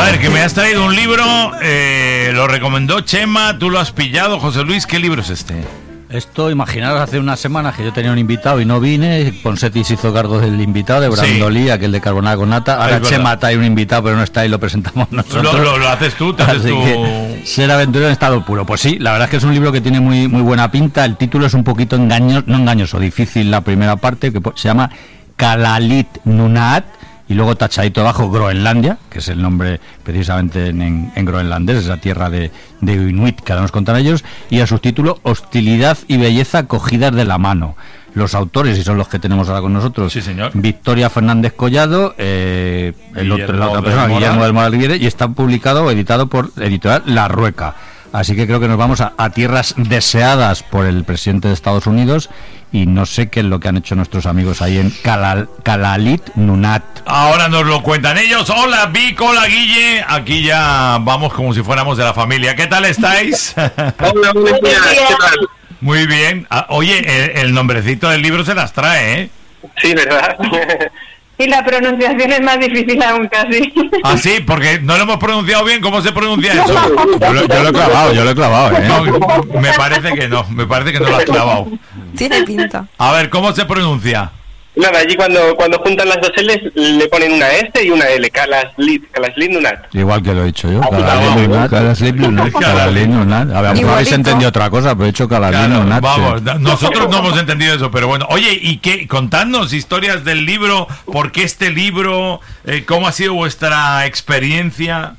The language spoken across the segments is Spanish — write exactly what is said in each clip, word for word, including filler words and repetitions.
A ver, que me has traído un libro, eh, lo recomendó Chema, tú lo has pillado, José Luis, ¿qué libro es este? Esto, imaginaros, hace unas semanas que yo tenía un invitado y no vine, Ponseti se hizo cargo del invitado, de Brandolí, sí, aquel de carbonada con nata. Ahora Chema trae un invitado, pero no está y lo presentamos nosotros. Lo, lo, lo haces tú, te haces tú. Ser aventurero en estado puro. Pues sí, la verdad es que es un libro que tiene muy muy buena pinta. El título es un poquito engañoso, no engañoso, difícil la primera parte, que se llama Kalalit Nunaat. Y luego tachadito abajo Groenlandia, que es el nombre precisamente en, en, en groenlandés, esa tierra de, de Inuit que ahora nos contan ellos, y a subtítulo Hostilidad y belleza cogidas de la mano. Los autores, y son los que tenemos ahora con nosotros, sí, señor. Victoria Fernández Collado, eh, el otro, la otra persona, del Guillermo del Moral Riviere, y está publicado o editado por Editorial La Rueca. Así que creo que nos vamos a, a tierras deseadas por el presidente de Estados Unidos, y no sé qué es lo que han hecho nuestros amigos ahí en Kalal, Kalalit Nunaat. Ahora nos lo cuentan ellos. Hola Vic, hola Guille, aquí ya vamos como si fuéramos de la familia. ¿Qué tal estáis? Hola, buenos días, ¿qué tal? Muy bien. Ah, oye, el, el nombrecito del libro se las trae, ¿eh? Sí, ¿verdad? Y la pronunciación es más difícil aún casi. Ah, sí, porque no lo hemos pronunciado bien. ¿Cómo se pronuncia eso? Yo lo, yo lo he clavado, yo lo he clavado, ¿eh? No, me parece que no, me parece que no lo has clavado. Tiene pinta. A ver, ¿cómo se pronuncia? Nada, allí cuando cuando juntan las dos L's le ponen una S y una L, Kalaslit, Kalaslit Nunaat. Igual que lo he dicho yo, Kalaslit Nunaat, Kalaslit Nunaat, Kalaslit Nunaat. A ver, a lo mejor habéis entendido otra cosa, pero he hecho Kalaslit Nunaat. Vamos, nosotros no hemos entendido eso, pero bueno. Oye, ¿y qué? Contadnos historias del libro, ¿por qué este libro? Eh, ¿Cómo ha sido vuestra experiencia?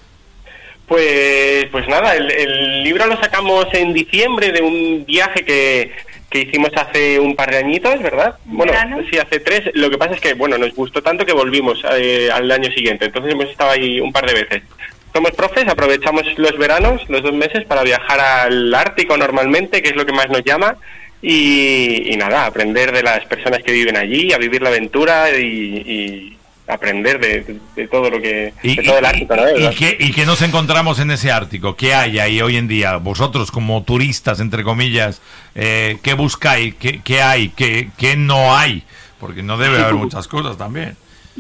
Pues pues nada, el, el libro lo sacamos en diciembre de un viaje que... que hicimos hace un par de añitos, ¿verdad? Bueno, ¿Verano? sí, hace tres. Lo que pasa es que, bueno, nos gustó tanto que volvimos eh, al año siguiente. Entonces hemos estado ahí un par de veces. Somos profes, aprovechamos los veranos, los dos meses, para viajar al Ártico normalmente, que es lo que más nos llama. Y, y nada, aprender de las personas que viven allí, a vivir la aventura y... y aprender de, de, de todo lo que y, de todo el Ártico, ¿no? ¿Y qué, ¿Y qué nos encontramos en ese Ártico? ¿Qué hay ahí hoy en día? Vosotros como turistas, entre comillas, eh, ¿qué buscáis? ¿Qué, qué hay? ¿Qué, ¿Qué no hay? Porque no debe haber muchas cosas también.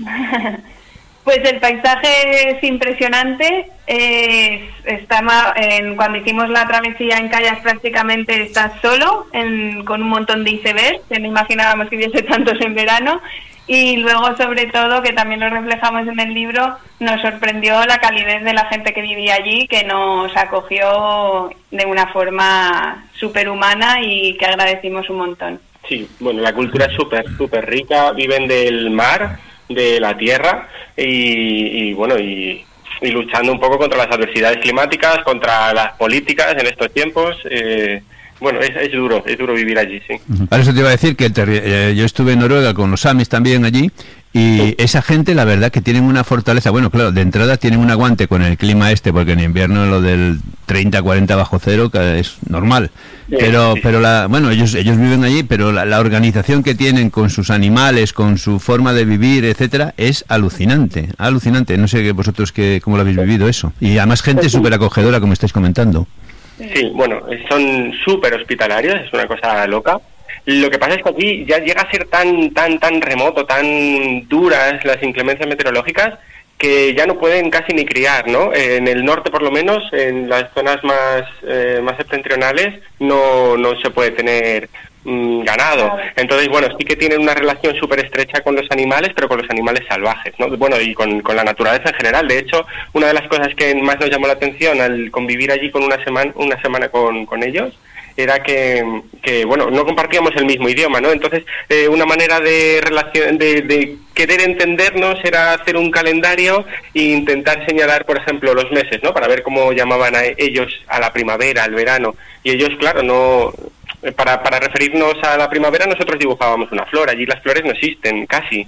Pues el paisaje es impresionante. Eh, está en, cuando hicimos la travesía en kayak prácticamente estás solo, en, con un montón de icebergs, que no imaginábamos que hubiese tantos en verano. Y luego, sobre todo, que también lo reflejamos en el libro, nos sorprendió la calidez de la gente que vivía allí, que nos acogió de una forma superhumana y que agradecimos un montón. Sí, bueno, la cultura es súper, súper rica, viven del mar, de la tierra y, y bueno, y, y luchando un poco contra las adversidades climáticas, contra las políticas en estos tiempos. Eh, Bueno, es, es duro, es duro vivir allí, sí. Ahora eso te iba a decir que el terri- eh, yo estuve en Noruega con los samis también allí y sí. Esa gente, la verdad, que tienen una fortaleza. Bueno, claro, de entrada tienen un aguante con el clima este, porque en invierno lo del treinta, cuarenta bajo cero es normal. Sí, pero, sí. pero la, bueno, ellos ellos viven allí, pero la, la organización que tienen con sus animales, con su forma de vivir, etcétera, es alucinante, alucinante. No sé vosotros que, cómo lo habéis vivido eso. Y además gente súper acogedora, como estáis comentando. Sí, bueno, son súper hospitalarios, es una cosa loca. Lo que pasa es que aquí ya llega a ser tan tan tan remoto, tan duras las inclemencias meteorológicas, que ya no pueden casi ni criar, ¿no? En el norte, por lo menos, en las zonas más eh, más septentrionales, no no se puede tener mmm, ganado. Entonces, bueno, sí que tienen una relación súper estrecha con los animales, pero con los animales salvajes, ¿no? Bueno, y con, con la naturaleza en general. De hecho, una de las cosas que más nos llamó la atención al convivir allí con una semana una semana con, con ellos era que, que, bueno, no compartíamos el mismo idioma, ¿no? Entonces, eh, una manera de relación, de, de querer entendernos era hacer un calendario e intentar señalar, por ejemplo, los meses, ¿no? Para ver cómo llamaban a ellos a la primavera, al verano. Y ellos, claro, no... Para, para referirnos a la primavera nosotros dibujábamos una flor, allí las flores no existen, casi.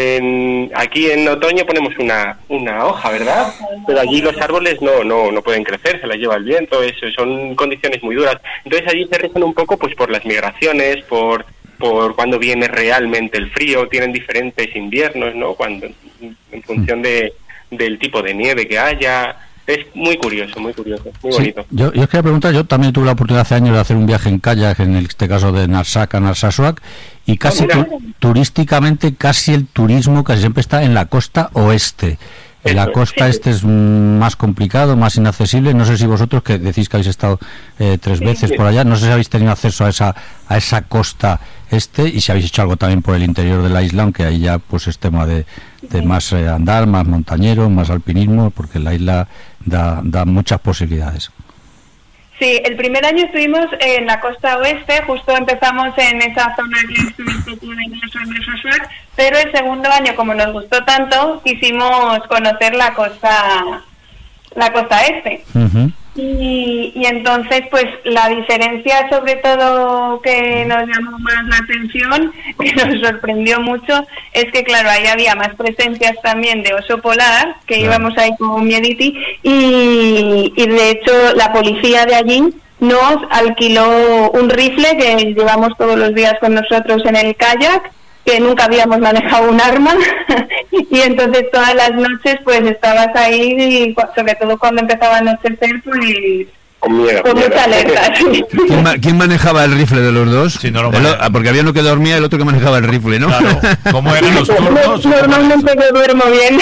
En, aquí en otoño ponemos una una hoja, ¿verdad? Pero allí los árboles no no no pueden crecer, se las lleva el viento, eso, son condiciones muy duras. Entonces allí se rezan un poco pues por las migraciones, por por cuando viene realmente el frío, tienen diferentes inviernos, ¿no? Cuando en función de del tipo de nieve que haya. Es muy curioso, muy curioso, muy sí, bonito. Yo, yo os quería preguntar, yo también tuve la oportunidad hace años de hacer un viaje en kayak, en este caso de Narsaq a Narsarsuaq, y casi tu, turísticamente, casi el turismo casi siempre está en la costa oeste. En la costa este es más complicado, más inaccesible. No sé si vosotros, que decís que habéis estado eh, tres Sí, veces sí. por allá, no sé si habéis tenido acceso a esa a esa costa este y si habéis hecho algo también por el interior de la isla, aunque ahí ya pues es tema de, de más eh, andar, más montañero, más alpinismo, porque la isla da, da muchas posibilidades. Sí, el primer año estuvimos en la costa oeste, justo empezamos en esa zona que estuviste tú en el pero el segundo año, como nos gustó tanto, quisimos conocer la costa, la costa este. Uh-huh. Y, y entonces, pues la diferencia sobre todo que nos llamó más la atención, que nos sorprendió mucho, es que claro, ahí había más presencias también de oso polar, que Claro. íbamos ahí con miediti, y, y de hecho la policía de allí nos alquiló un rifle que llevamos todos los días con nosotros en el kayak, que nunca habíamos manejado un arma y entonces todas las noches pues estabas ahí y cu- sobre todo cuando empezaba a anochecer pues Con miedo. con miedo. mucha alerta. Sí. ¿Quién, ma- quién manejaba el rifle de los dos? Sí, no lo El o- maneja. ah, porque había uno que dormía y el otro que manejaba el rifle, ¿no? Claro, ¿cómo eran los turnos? Normalmente no duermo bien.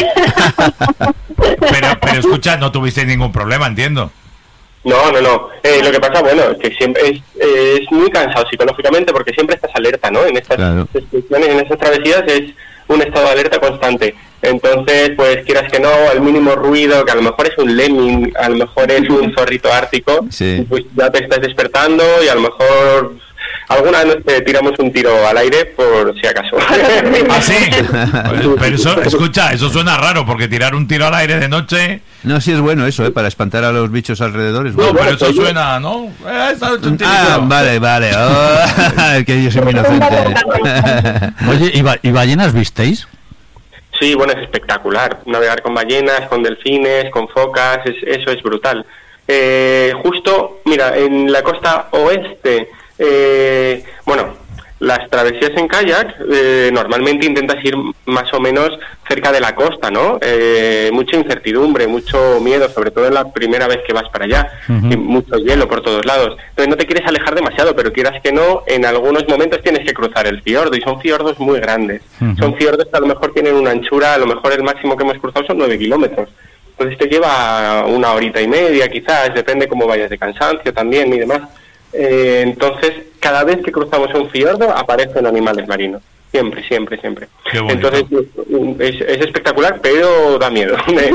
Pero, pero escucha, no tuviste ningún problema, entiendo. No, no, no. Eh, lo que pasa, bueno, es que siempre es, eh, es muy cansado psicológicamente porque siempre estás alerta, ¿no? En estas Claro. excursiones, en estas travesías es un estado de alerta constante. Entonces, pues quieras que no, el mínimo ruido, que a lo mejor es un lemming, a lo mejor es un zorrito ártico, Sí. pues ya te estás despertando y a lo mejor alguna vez te tiramos un tiro al aire por si acaso. ¿Ah, sí? Pero eso, escucha, eso suena raro, porque tirar un tiro al aire de noche... No, sí es bueno eso, ¿eh? Para espantar a los bichos alrededor. Es No, bueno. pero eso pues yo- suena, ¿no? Eh, está hecho un tirito. Ah, vale, vale. Oh, que yo soy muy inocente. Oye, ¿y, ba- y ballenas visteis? Sí, bueno, es espectacular. Navegar con ballenas, con delfines, con focas, es- eso es brutal. Eh, justo, mira, en la costa oeste, eh, bueno, las travesías en kayak, eh, normalmente intentas ir más o menos cerca de la costa, ¿no? Eh, mucha incertidumbre, mucho miedo, sobre todo en la primera vez que vas para allá, Ujú. y mucho hielo por todos lados. Entonces no te quieres alejar demasiado, pero quieras que no, en algunos momentos tienes que cruzar el fiordo, y son fiordos muy grandes. Ujú. Son fiordos que a lo mejor tienen una anchura, a lo mejor el máximo que hemos cruzado son nueve kilómetros. Entonces te lleva una horita y media, quizás, depende cómo vayas de cansancio también y demás. Eh, entonces, cada vez que cruzamos un fiordo aparecen animales marinos. Siempre, siempre, siempre. Qué bonito. Entonces, es, es espectacular, pero da miedo.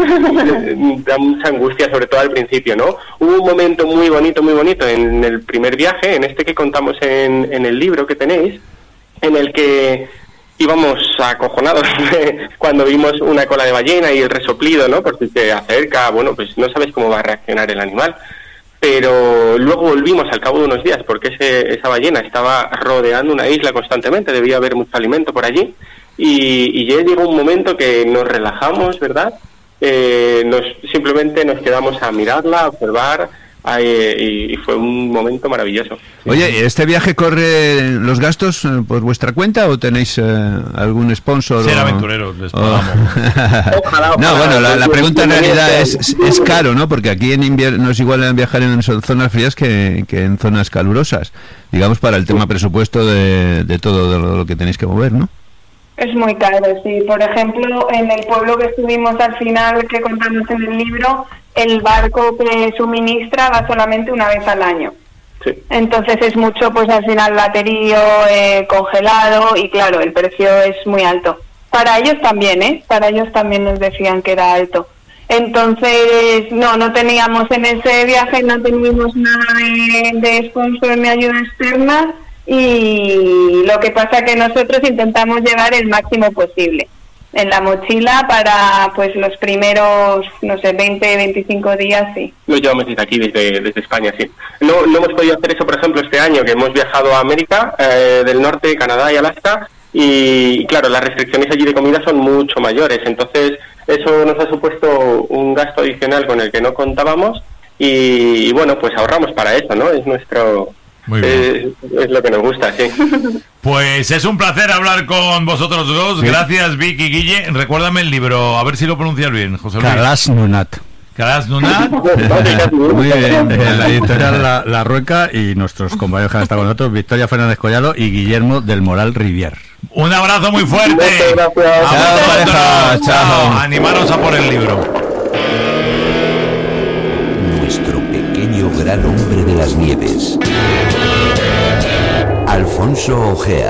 Da mucha angustia, sobre todo al principio, ¿no? Hubo un momento muy bonito, muy bonito en el primer viaje, en este que contamos en, en el libro que tenéis, en el que íbamos acojonados cuando vimos una cola de ballena y el resoplido, ¿no? Porque se acerca, bueno, pues no sabes cómo va a reaccionar el animal. Pero luego volvimos al cabo de unos días porque ese, esa ballena estaba rodeando una isla constantemente, debía haber mucho alimento por allí. Y, y ya llegó un momento que nos relajamos, ¿verdad? Eh, nos simplemente nos quedamos a mirarla, a observar, eh, y, y fue un momento maravilloso. Oye, ¿este viaje corre los gastos eh, por vuestra cuenta o tenéis eh, algún sponsor? Ser o- aventureros, les o- pagamos. Ojalá, No, ojalá. bueno, la, la pregunta en realidad es, es, es caro, ¿no? Porque aquí en invierno no es igual en viajar en zo- zonas frías que, que en zonas calurosas. Digamos, para el tema presupuesto de, de todo de lo, lo que tenéis que mover, ¿no? Es muy caro, sí. Por ejemplo, en el pueblo que estuvimos al final, que contamos en el libro, el barco que suministra va solamente una vez al año. Sí. Entonces es mucho, pues al final baterío, eh, congelado, y claro, el precio es muy alto. Para ellos también, ¿eh? Para ellos también nos decían que era alto. Entonces, no, no teníamos en ese viaje, no teníamos nada de, de sponsor ni ayuda externa, y lo que pasa que nosotros intentamos llevar el máximo posible en la mochila para pues los primeros, no sé, veinte, veinticinco días, sí. Lo llevamos desde aquí, desde, desde España, sí. No, no hemos podido hacer eso, por ejemplo, este año, que hemos viajado a América eh, del Norte, Canadá y Alaska, y claro, las restricciones allí de comida son mucho mayores, entonces eso nos ha supuesto un gasto adicional con el que no contábamos, y, y bueno, pues ahorramos para eso, ¿no? Es nuestro... Muy bien. Es, es lo que nos gusta, sí. Pues es un placer hablar con vosotros dos. Sí. Gracias, Vicky y Guille. Recuérdame el libro, a ver si lo pronuncias bien, José Luis. Calas Nunat. Calas Nunat. Muy bien, de la editorial la, la Rueca, y nuestros compañeros que han estado con nosotros, Victoria Fernández Collado y Guillermo del Moral Rivier. Un abrazo muy fuerte. Muchas gracias. A Chao, vosotros. pareja. Chao. Animaros a por el libro. Nuestro pequeño gran hombre de las nieves. Alfonso Ojea.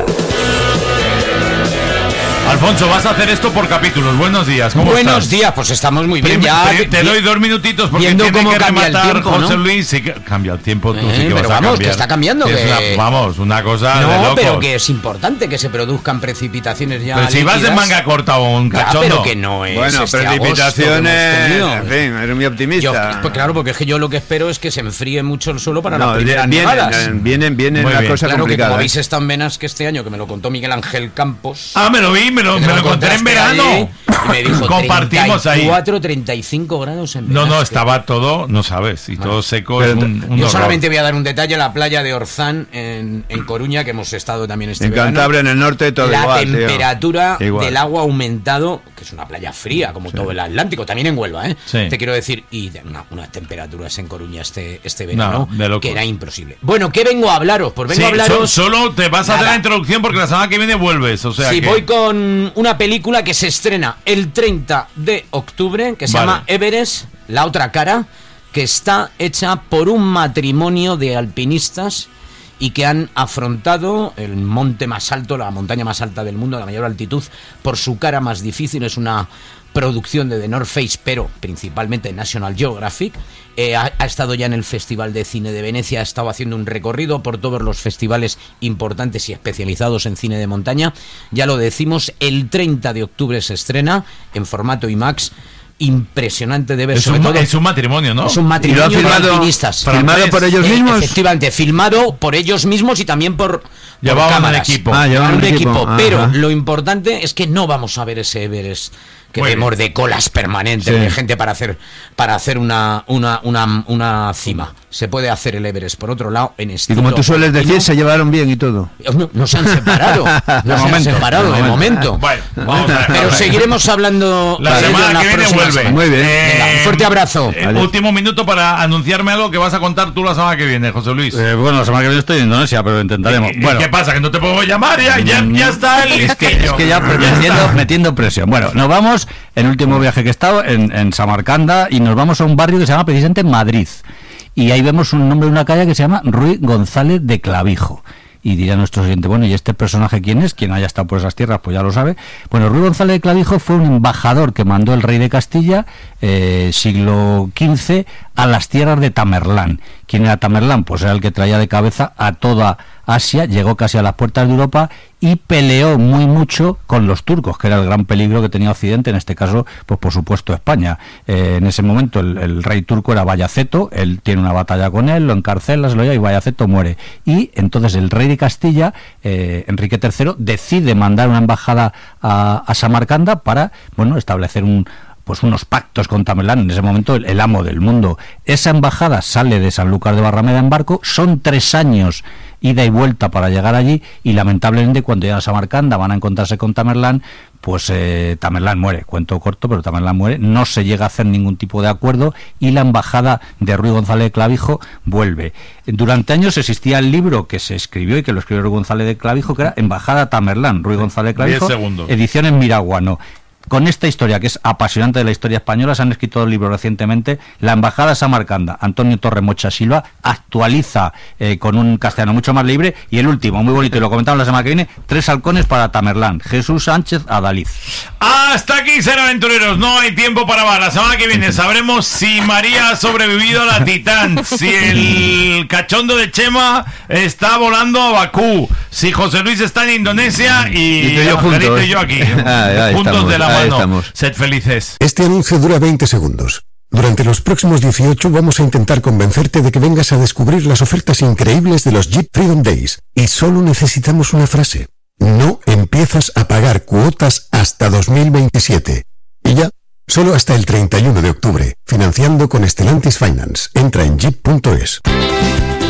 Alfonso, vas a hacer esto por capítulos. Buenos días, ¿cómo Buenos estás? días, pues estamos muy bien. Prim- Ya pri- te doy dos minutitos porque viendo tiene cómo que cambia el rematar tiempo, José ¿no? Luis. Sí que cambia el tiempo, tú Eh, sí que vas pero a vamos, cambiar. que está cambiando, Es que- una- vamos, una cosa de No, locos. pero que es importante que se produzcan precipitaciones ya. Pero si vas de líquidas. manga corta o un Ya, cachondo. pero que no es. Bueno, este precipitaciones, agosto que hemos en tenido. fin, eres muy optimista. Yo, pues claro, porque es que yo lo que espero es que se enfríe mucho el suelo para No, las primeras vienen, nevadas. vienen, vienen Muy una bien. cosa Claro que complicada. como ¿eh? habéis estado en Benasque este año, que me lo contó Miguel Ángel Campos. Ah, me lo vi, me lo, que me te lo encontré en encontraste verano. allí, y me dijo Compartimos ahí. treinta y cuatro, treinta y cinco grados en No, no, Benasque. estaba todo, no sabes, y todo seco. Pero es un, un Yo horror. solamente voy a dar un detalle: la playa de Orzán en, en Coruña, que hemos estado también este En verano. Cantabria, en el norte, todo la igual, tío. temperatura Igual. del agua ha aumentado, que es una playa fría, como todo el Atlántico, también en Huelva, ¿eh? Sí. Te quiero decir, y de una- unas temperaturas en Coruña este, este verano, No, de locos. que era imposible. Bueno, ¿qué vengo a hablaros? Pues vengo Sí, a hablaros... so- solo te vas a hacer Nada. la introducción porque la semana que viene vuelves. O sea Sí, que... voy con una película que se estrena el treinta de octubre, que se Vale. llama Everest, la otra cara, que está hecha por un matrimonio de alpinistas y que han afrontado el monte más alto, la montaña más alta del mundo, la mayor altitud, por su cara más difícil. Es una producción de The North Face, pero principalmente National Geographic. Eh, ha, ha estado ya en el Festival de Cine de Venecia, ha estado haciendo un recorrido por todos los festivales importantes y especializados en cine de montaña. Ya lo decimos, el treinta de octubre se estrena en formato IMAX. Impresionante de ver, Es sobre un, todo. es un matrimonio, ¿no? Es un ¿Y lo ha matrimonio de filmado, alpinistas. filmado por ellos Eh, mismos? Efectivamente, filmado por ellos mismos y también por, por Llevaban un cámaras. equipo. Ah, llevaban un un equipo. equipo, Pero ajá. lo importante es que no vamos a ver ese Everest que Muy vemos bien. de colas permanentes Sí. de gente para hacer para hacer una una, una una cima. Se puede hacer el Everest por otro lado en Y estilo como tú sueles decir, alpino. se llevaron bien y todo. no, no se han separado, no se han momento, separado de de momento. Bueno, vamos a ver. Pero seguiremos hablando La de ello en semana las que viene próximas vuelve. semanas. Muy bien. Venga, un fuerte abrazo. Eh, Vale. Último minuto para anunciarme algo que vas a contar tú la semana que viene, José Luis. Eh, bueno, la semana que viene estoy en Indonesia, pero lo intentaremos. ¿Y- y Bueno, ¿Qué pasa? ¿Que no te puedo llamar? Ya, ya, ya está el es que, listillo. es que ya metiendo, metiendo presión. Bueno, nos vamos, el último viaje que he estado, en, en Samarcanda, y nos vamos a un barrio que se llama precisamente Madrid. Y ahí vemos un nombre de una calle que se llama Ruy González de Clavijo. Y dirá nuestro siguiente, bueno, ¿y este personaje quién es? Quien haya estado por esas tierras, pues ya lo sabe. Bueno, Ruy González de Clavijo fue un embajador que mandó el rey de Castilla, eh, siglo quince, a las tierras de Tamerlán. ¿Quién era Tamerlán? Pues era el que traía de cabeza a toda Asia, llegó casi a las puertas de Europa y peleó muy mucho con los turcos, que era el gran peligro que tenía Occidente, en este caso, pues por supuesto España. Eh, en ese momento el, el rey turco era Bayaceto, él tiene una batalla con él, lo encarcela, se lo lleva y Bayaceto muere. Y entonces el rey de Castilla, eh, Enrique tercero, decide mandar una embajada a, a Samarcanda para, bueno, establecer un pues unos pactos con Tamerlán, en ese momento el, el amo del mundo. Esa embajada sale de Sanlúcar de Barrameda en barco, son tres años ida y vuelta para llegar allí, y lamentablemente cuando llegan a Samarcanda van a encontrarse con Tamerlán, pues eh, Tamerlán muere, cuento corto, pero Tamerlán muere, no se llega a hacer ningún tipo de acuerdo y la embajada de Ruy González de Clavijo vuelve. Durante años existía el libro que se escribió y que lo escribió Ruy González de Clavijo, que era Embajada Tamerlán, Ruy González de Clavijo, Diez segundos. ediciones Miraguano. Con esta historia, que es apasionante de la historia española, se han escrito dos libros recientemente. La Embajada Samarcanda, Antonio Torremocha Silva, actualiza eh, con un castellano mucho más libre. Y el último, muy bonito, y lo comentamos la semana que viene, Tres halcones para Tamerlán, Jesús Sánchez Adaliz. Hasta aquí, ser aventureros. No hay tiempo para más. La semana que viene sabremos si María ha sobrevivido a la Titán, si el cachondo de Chema está volando a Bakú, si José Luis está en Indonesia y, Y tú y yo Angelito juntos. y yo aquí, Ahí, ahí juntos estamos, de la ahí mano. estamos. Sed felices. Este anuncio dura veinte segundos. Durante los próximos dieciocho vamos a intentar convencerte de que vengas a descubrir las ofertas increíbles de los Jeep Freedom Days. Y solo necesitamos una frase. No empiezas a pagar cuotas hasta dos mil veintisiete. Y ya, solo hasta el treinta y uno de octubre. Financiando con Stellantis Finance. Entra en jeep punto es.